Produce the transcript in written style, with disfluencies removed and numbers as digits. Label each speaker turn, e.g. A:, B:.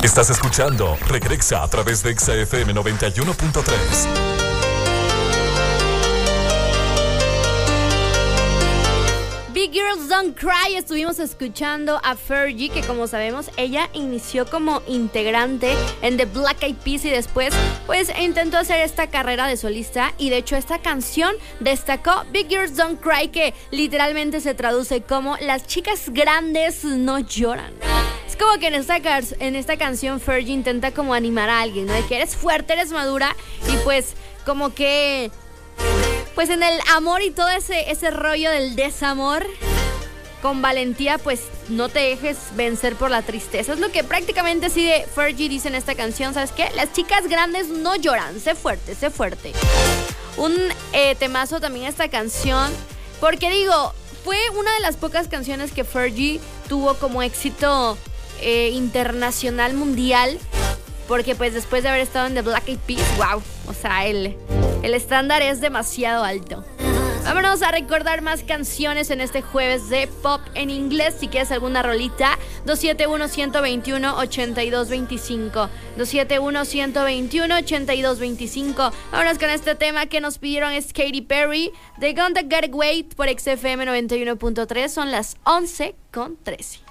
A: Estás escuchando Regresa a través de XFM 91.3.
B: Big Girls Don't Cry. Estuvimos escuchando a Fergie, que como sabemos ella inició como integrante en The Black Eyed Peas y después pues intentó hacer esta carrera de solista, y de hecho esta canción destacó Big Girls Don't Cry, que literalmente se traduce como las chicas grandes no lloran. Es como que en esta canción Fergie intenta como animar a alguien, ¿no? De que eres fuerte, eres madura, y pues como que pues en el amor y todo ese rollo del desamor, con valentía, pues no te dejes vencer por la tristeza. Es lo que prácticamente así de Fergie dice en esta canción. ¿Sabes qué? Las chicas grandes no lloran. Sé fuerte, sé fuerte. Un temazo también esta canción, porque digo, fue una de las pocas canciones que Fergie tuvo como éxito internacional, mundial, porque pues después de haber estado en The Black Eyed Peas, wow, o sea, el estándar es demasiado alto. Vámonos a recordar más canciones en este jueves de pop en inglés. Si quieres alguna rolita, 271-121-8225. 271-121-8225. Vámonos con este tema que nos pidieron, es Katy Perry, The Gonna Get Away por XFM 91.3. Son las 11:13.